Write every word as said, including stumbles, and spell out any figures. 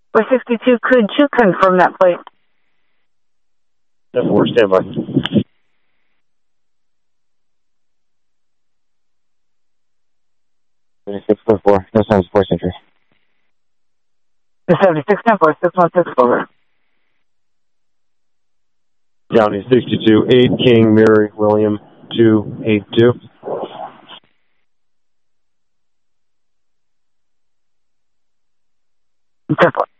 four sixty-two, could you confirm that plate? ten four, stand by. seventy-six point four, no signs of force entry. seventy-six ten four, six one six over. County sixty-two, eight, King, Mary, William, two eight two. ten four.